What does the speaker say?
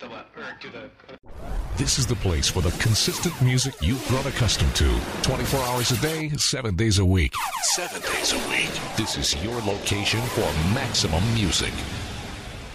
This is the place for the consistent music you've grown accustomed to. 24 hours a day, 7 days a week. 7 days a week. This is your location for maximum music.